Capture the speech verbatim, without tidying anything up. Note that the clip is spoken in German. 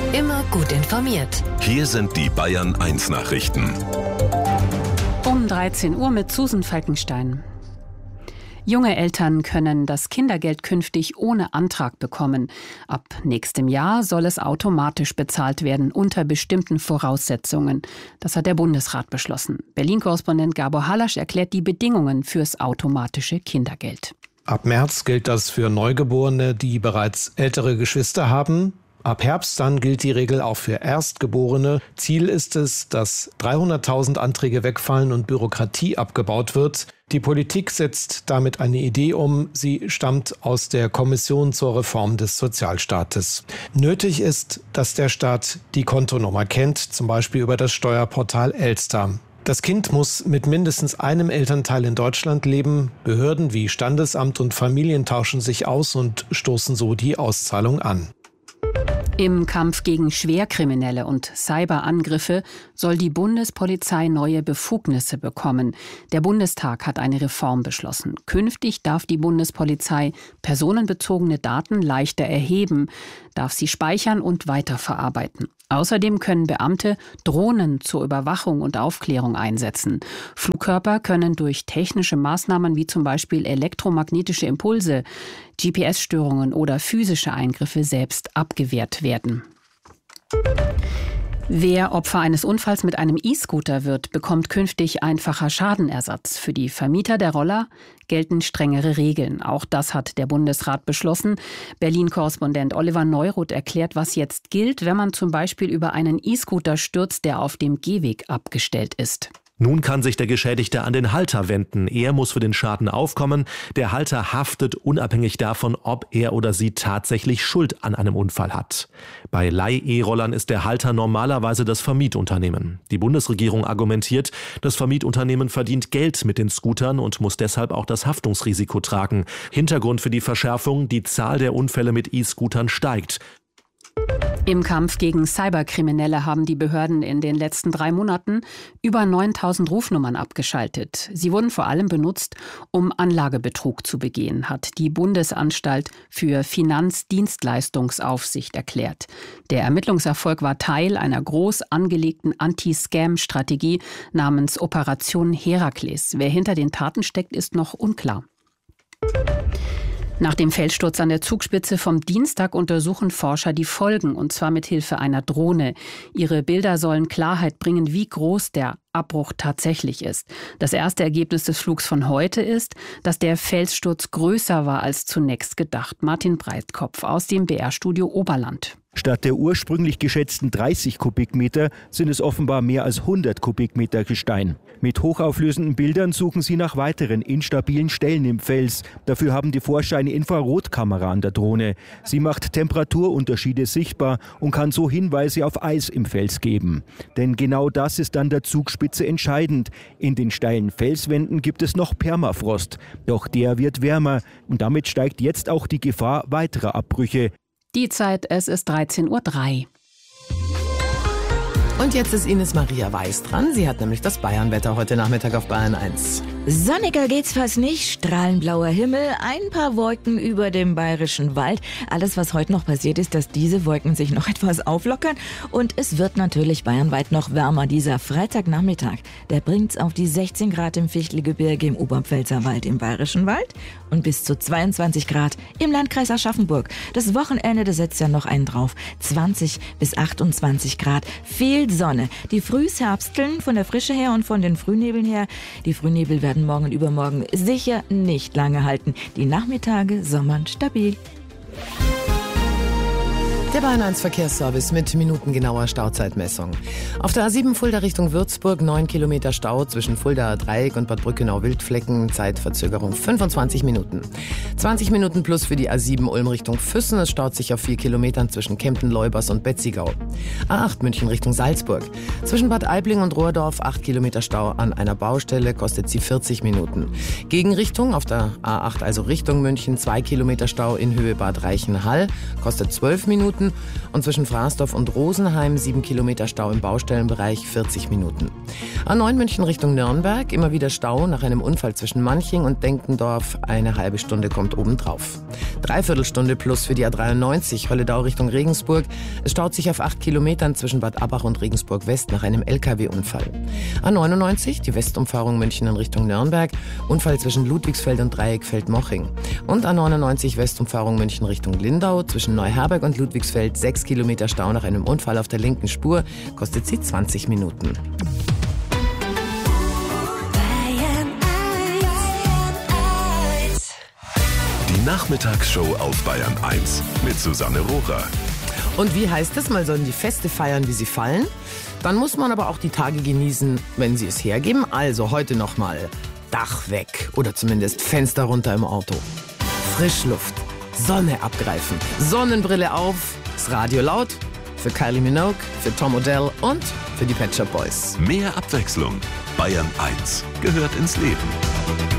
Immer gut informiert. Hier sind die Bayern eins Nachrichten. Um dreizehn Uhr mit Susan Falkenstein. Junge Eltern können das Kindergeld künftig ohne Antrag bekommen. Ab nächstem Jahr soll es automatisch bezahlt werden, unter bestimmten Voraussetzungen. Das hat der Bundesrat beschlossen. Berlin-Korrespondent Gabor Halasch erklärt die Bedingungen fürs automatische Kindergeld. Ab März gilt das für Neugeborene, die bereits ältere Geschwister haben. Ab Herbst dann gilt die Regel auch für Erstgeborene. Ziel ist es, dass dreihunderttausend Anträge wegfallen und Bürokratie abgebaut wird. Die Politik setzt damit eine Idee um. Sie stammt aus der Kommission zur Reform des Sozialstaates. Nötig ist, dass der Staat die Kontonummer kennt, zum Beispiel über das Steuerportal Elster. Das Kind muss mit mindestens einem Elternteil in Deutschland leben. Behörden wie Standesamt und Familien tauschen sich aus und stoßen so die Auszahlung an. Im Kampf gegen Schwerkriminelle und Cyberangriffe soll die Bundespolizei neue Befugnisse bekommen. Der Bundestag hat eine Reform beschlossen. Künftig darf die Bundespolizei personenbezogene Daten leichter erheben, darf sie speichern und weiterverarbeiten. Außerdem können Beamte Drohnen zur Überwachung und Aufklärung einsetzen. Flugkörper können durch technische Maßnahmen wie zum Beispiel elektromagnetische Impulse, G P S-Störungen oder physische Eingriffe selbst abgewehrt werden. Wer Opfer eines Unfalls mit einem E-Scooter wird, bekommt künftig einfacher Schadenersatz. Für die Vermieter der Roller gelten strengere Regeln. Auch das hat der Bundesrat beschlossen. Berlin-Korrespondent Oliver Neuroth erklärt, was jetzt gilt, wenn man zum Beispiel über einen E-Scooter stürzt, der auf dem Gehweg abgestellt ist. Nun kann sich der Geschädigte an den Halter wenden. Er muss für den Schaden aufkommen. Der Halter haftet unabhängig davon, ob er oder sie tatsächlich Schuld an einem Unfall hat. Bei Leih-E-Rollern ist der Halter normalerweise das Vermietunternehmen. Die Bundesregierung argumentiert, das Vermietunternehmen verdient Geld mit den Scootern und muss deshalb auch das Haftungsrisiko tragen. Hintergrund für die Verschärfung: die Zahl der Unfälle mit E-Scootern steigt. Im Kampf gegen Cyberkriminelle haben die Behörden in den letzten drei Monaten über neuntausend Rufnummern abgeschaltet. Sie wurden vor allem benutzt, um Anlagebetrug zu begehen, hat die Bundesanstalt für Finanzdienstleistungsaufsicht erklärt. Der Ermittlungserfolg war Teil einer groß angelegten Anti-Scam-Strategie namens Operation Herakles. Wer hinter den Taten steckt, ist noch unklar. Nach dem Felssturz an der Zugspitze vom Dienstag untersuchen Forscher die Folgen, und zwar mit Hilfe einer Drohne. Ihre Bilder sollen Klarheit bringen, wie groß der Abbruch tatsächlich ist. Das erste Ergebnis des Flugs von heute ist, dass der Felssturz größer war als zunächst gedacht. Martin Breitkopf aus dem B R-Studio Oberland. Statt der ursprünglich geschätzten dreißig Kubikmeter sind es offenbar mehr als hundert Kubikmeter Gestein. Mit hochauflösenden Bildern suchen sie nach weiteren instabilen Stellen im Fels. Dafür haben die Forscher eine Infrarotkamera an der Drohne. Sie macht Temperaturunterschiede sichtbar und kann so Hinweise auf Eis im Fels geben. Denn genau das ist an der Zugspitze entscheidend. In den steilen Felswänden gibt es noch Permafrost. Doch der wird wärmer und damit steigt jetzt auch die Gefahr weiterer Abbrüche. Die Zeit, es ist dreizehn Uhr drei. Und jetzt ist Ines Maria Weiß dran. Sie hat nämlich das Bayernwetter heute Nachmittag auf Bayern eins. Sonniger geht's fast nicht, strahlenblauer Himmel, ein paar Wolken über dem Bayerischen Wald. Alles, was heute noch passiert, ist, dass diese Wolken sich noch etwas auflockern und es wird natürlich bayernweit noch wärmer. Dieser Freitagnachmittag, der bringt's auf die sechzehn Grad im Fichtelgebirge, im Oberpfälzer Wald, im Bayerischen Wald und bis zu zweiundzwanzig Grad im Landkreis Aschaffenburg. Das Wochenende, das setzt ja noch einen drauf, zwanzig bis achtundzwanzig Grad, viel Sonne. Die Frühsherbsteln von der Frische her und von den Frühnebeln her, die Frühnebel werden morgen und übermorgen sicher nicht lange halten. Die Nachmittage sommern stabil. Der Bayern eins Verkehrsservice mit minutengenauer Stauzeitmessung. Auf der A sieben Fulda Richtung Würzburg neun Kilometer Stau zwischen Fuldaer Dreieck und Bad Brückenau-Wildflecken. Zeitverzögerung fünfundzwanzig Minuten. zwanzig Minuten plus für die A sieben Ulm Richtung Füssen. Es staut sich auf vier Kilometern zwischen Kempten-Leubers und Betzigau. A acht München Richtung Salzburg. Zwischen Bad Aibling und Rohrdorf acht Kilometer Stau an einer Baustelle, kostet sie vierzig Minuten. Gegenrichtung auf der A acht, also Richtung München, zwei Kilometer Stau in Höhe Bad Reichenhall, kostet zwölf Minuten. Minuten und zwischen Frasdorf und Rosenheim sieben Kilometer Stau im Baustellenbereich, vierzig Minuten. A neun München Richtung Nürnberg, immer wieder Stau nach einem Unfall zwischen Manching und Denkendorf, eine halbe Stunde kommt obendrauf. Dreiviertelstunde plus für die A dreiundneunzig Holledau Richtung Regensburg. Es staut sich auf acht Kilometern zwischen Bad Abbach und Regensburg West nach einem L K W-Unfall. A neunundneunzig, die Westumfahrung München in Richtung Nürnberg, Unfall zwischen Ludwigsfeld und Dreieckfeld-Moching. Und A neunundneunzig Westumfahrung München Richtung Lindau, zwischen Neuherberg und Ludwigsfeld, sechs Kilometer Stau nach einem Unfall auf der linken Spur, kostet sie zwanzig Minuten. Die Nachmittagsshow auf Bayern eins mit Susanne Rohrer. Und wie heißt es, man soll die Feste feiern, wie sie fallen? Dann muss man aber auch die Tage genießen, wenn sie es hergeben. Also heute nochmal Dach weg oder zumindest Fenster runter im Auto. Frischluft, Sonne abgreifen, Sonnenbrille auf, das Radio laut, für Kylie Minogue, für Tom Odell und für die Pet Shop Boys. Mehr Abwechslung. Bayern eins gehört ins Leben.